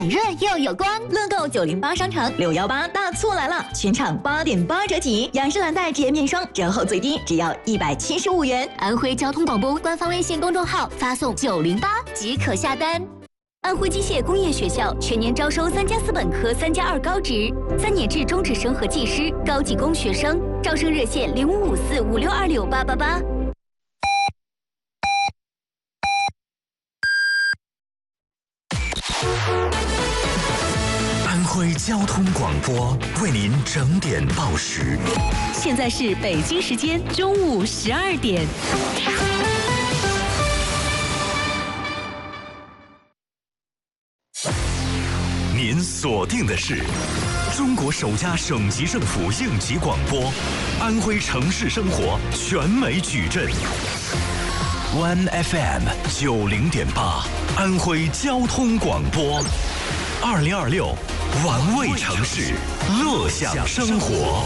润又有光， 乐购908商城618大促来了，全场8.8折起，雅诗兰黛洁面霜折后最低只要175元。 安徽交通广播官方微信公众号发送908即可下单。安徽机械工业学校全年招收3+4本科、3+2高职、3年制中职生和技师、高技工学生，招生热线055456268888。 安徽交通广播为您整点报时。 现在是北京时间中午12点。 您锁定的是中国首家省级政府应急广播，安徽城市生活全美矩阵。One FM 90.8，安徽交通广播，2026玩味城市，乐享生活。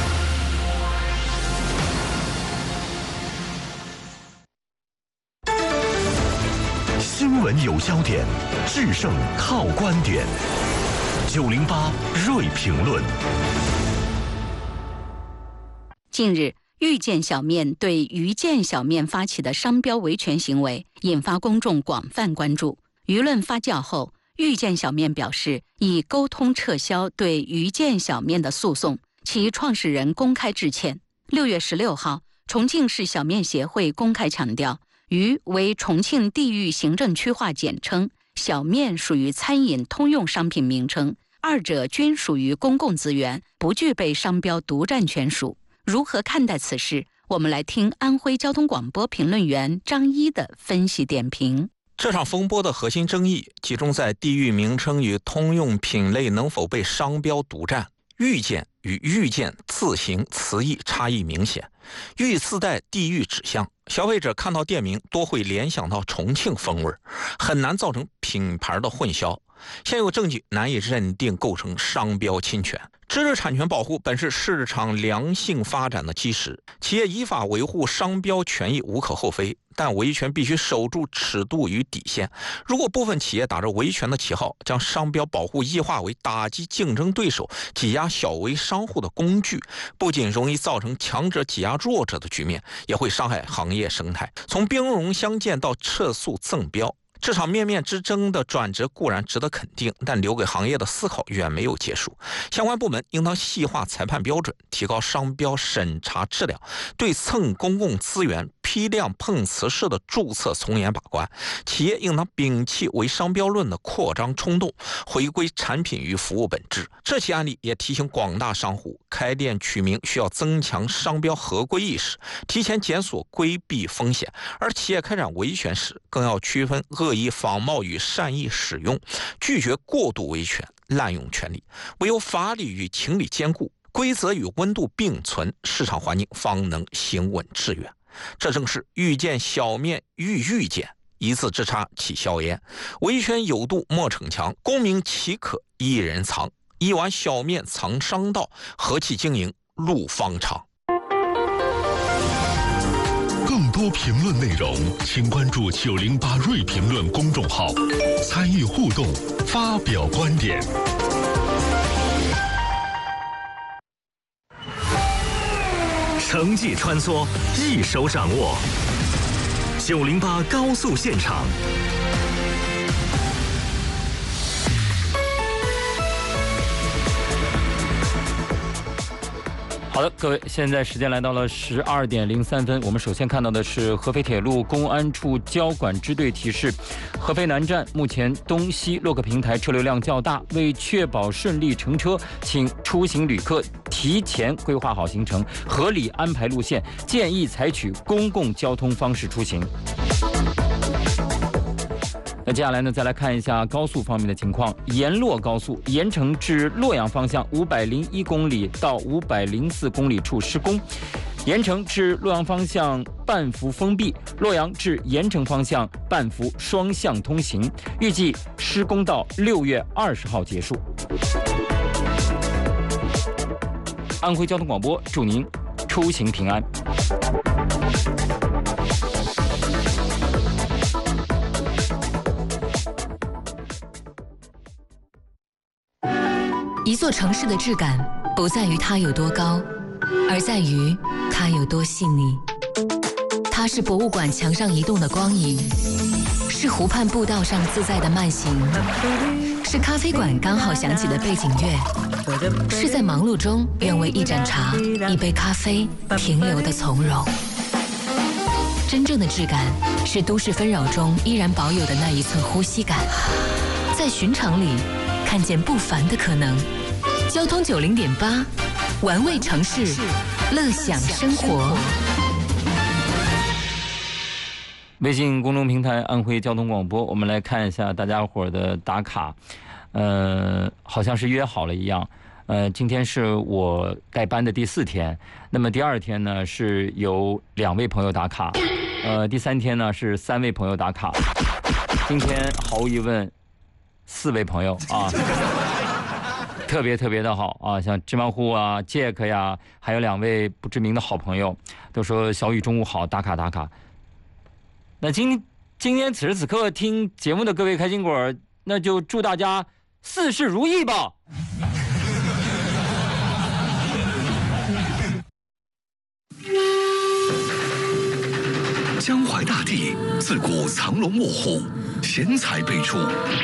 新闻有焦点，制胜靠观点。908锐评论。 近日，遇见小面对遇见小面发起的商标维权行为引发公众广泛关注。舆论发酵后，遇见小面表示已沟通撤销对遇见小面的诉讼，其创始人公开致歉。6月16号，重庆市小面协会公开强调，渝为重庆地域行政区划简称，小面属于餐饮通用商品名称，二者均属于公共资源，不具备商标独占权属。如何看待此事？我们来听安徽交通广播评论员张一的分析点评。 这场风波的核心争议集中在地域名称与通用品类能否被商标独占。遇见与遇见字形词义差异明显，遇自带地域指向，消费者看到店名多会联想到重庆风味，很难造成品牌的混淆。现有证据难以认定构成商标侵权。知识产权保护本是市场良性发展的基石，企业依法维护商标权益无可厚非，但维权必须守住尺度与底线。如果部分企业打着维权的旗号，将商标保护异化为打击竞争对手、挤压小微商户的工具，不仅容易造成强者挤压弱者的局面，也会伤害行业生态。从兵戎相见到撤诉赠标，这场面面之争的转折固然值得肯定，但留给行业的思考远没有结束。相关部门应当细化裁判标准，提高商标审查质量，对蹭公共资源、批量碰瓷式的注册从严把关。企业应当摒弃为商标论的扩张冲动，回归产品与服务本质。这起案例也提醒广大商户，开店取名需要增强商标合规意识，提前检索规避风险。而企业开展维权时，更要区分恶意仿冒与善意使用，拒绝过度维权、滥用权利。唯有法理与情理兼顾，规则与温度并存，市场环境方能行稳致远。这正是遇见小面遇见，一字之差起硝烟。维权有度莫逞强，功名岂可一人藏？一碗小面藏商道，和气经营路方长。 更多评论内容，请关注908锐评论公众号，参与互动，发表观点。城际穿梭，一手掌握。908高速现场。 好的，各位，现在时间来到了12点03分。我们首先看到的是合肥铁路公安处交管支队提示，合肥南站目前东西洛克平台车流量较大，为确保顺利乘车，请出行旅客提前规划好行程，合理安排路线，建议采取公共交通方式出行。那接下来呢，再来看一下高速方面的情况。沿洛高速盐城至洛阳方向501公里到504公里处施工，盐城至洛阳方向半幅封闭，洛阳至盐城方向半幅双向通行，预计施工到6月20号结束。安徽交通广播祝您出行平安。 一座城市的质感不在于它有多高，而在于它有多细腻。它是博物馆墙上移动的光影，是湖畔步道上自在的慢行，是咖啡馆刚好响起的背景乐，是在忙碌中愿为一盏茶、一杯咖啡停留的从容。真正的质感是都市纷扰中依然保有的那一寸呼吸感，在寻常里看见不凡的可能。交通90.8，玩味城市，乐享生活。 微信公众平台安徽交通广播，我们来看一下大家伙的打卡。好像是约好了一样。今天是我带班的第4天，那么第2天呢是有2位朋友打卡，第3天呢是3位朋友打卡，今天毫无疑问4位朋友啊，特别的好啊，像芝麻糊啊、Jack 呀，还有2位不知名的好朋友都说小雨中午好，打卡。那今天此时此刻听节目的各位开心果，那就祝大家事事如意吧。 江淮大地自古藏龙卧虎，贤才辈出。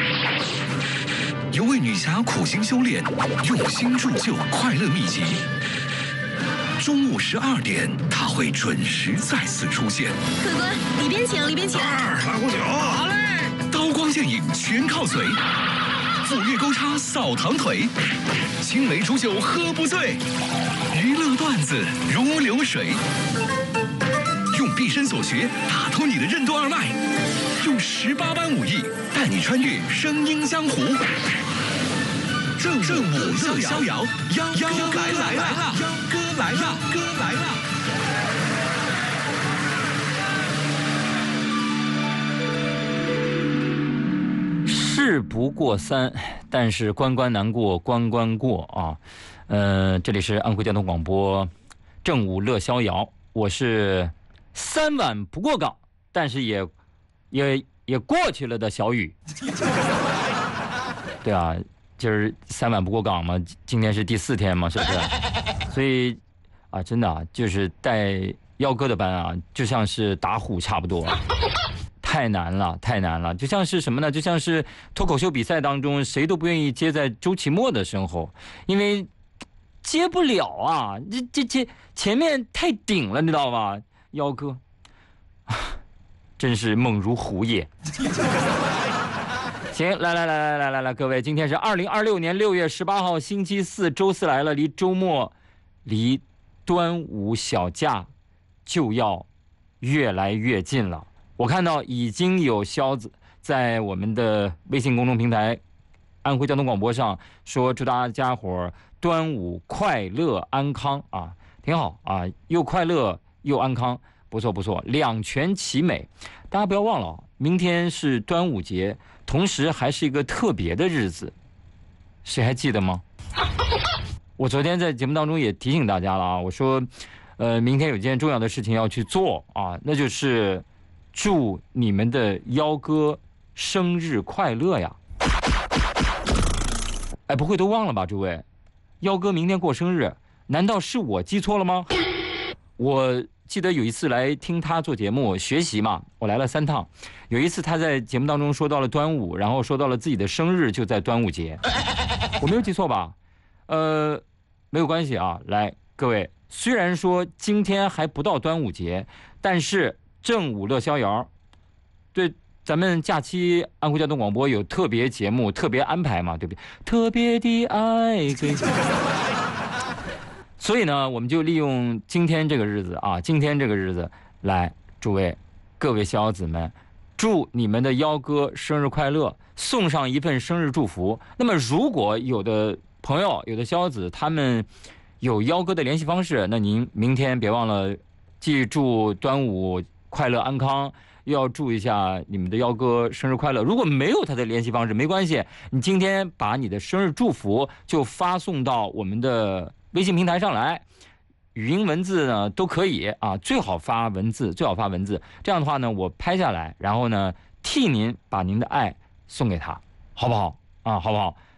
有位女侠苦心修炼，用心铸就快乐秘籍。中午12点，她会准时再次出现。 客官，里边请。 来壶酒。好嘞。刀光剑影全靠嘴，斧钺钩叉扫堂腿，青梅煮酒喝不醉，娱乐段子如流水。用毕生所学打通你的任督二脉，用18般武艺带你穿越声音江湖。正午乐逍遥，秧歌来了，秧歌来了。 事不过3，但是关难过关过啊。这里是安徽交通广播正午乐逍遥，我是3晚不过岗，但是也过去了的小雨。对啊，就是3晚不过岗嘛，今天是第4天嘛，是不是？所以啊，真的啊，就是带幺哥的班啊，就像是打虎差不多。太难了，就像是什么呢？就像是脱口秀比赛当中，谁都不愿意接在周奇墨的身后，因为接不了啊，这前面太顶了，你知道吧？幺哥，真是猛如虎也。行，来，各位，今天是2026年6月18号，星期4，周4来了，离周末，离端午小假就要越来越近了。我看到已经有消子在我们的微信公众平台安徽交通广播上说，祝大家伙端午快乐安康啊，挺好啊，又快乐又安康，不错，两全其美。大家不要忘了，明天是端午节，同时还是一个特别的日子，谁还记得吗？我昨天在节目当中也提醒大家了啊，我说明天有件重要的事情要去做啊，那就是祝你们的幺哥生日快乐呀！哎，不会都忘了吧，诸位？幺哥明天过生日，难道是我记错了吗？我记得有一次来听他做节目学习嘛，我来了3趟。有一次他在节目当中说到了端午，然后说到了自己的生日就在端午节，我没有记错吧？没有关系啊。来，各位，虽然说今天还不到端午节，但是正午乐逍遥，对咱们假期安徽交通广播有特别节目、特别安排嘛，对不对？特别的爱给。所以呢，我们就利用今天这个日子啊，来，诸位各位逍遥子们，祝你们的幺哥生日快乐，送上一份生日祝福。那么，如果有的朋友、有的逍遥子他们有幺哥的联系方式，那您明天别忘了，既祝端午快乐安康，又要祝一下你们的幺哥生日快乐。如果没有他的联系方式，没关系，你今天把你的生日祝福就发送到我们的微信平台上来，语音文字呢都可以啊，最好发文字。这样的话呢，我拍下来，然后呢替您把您的爱送给他，好不好啊？好不好？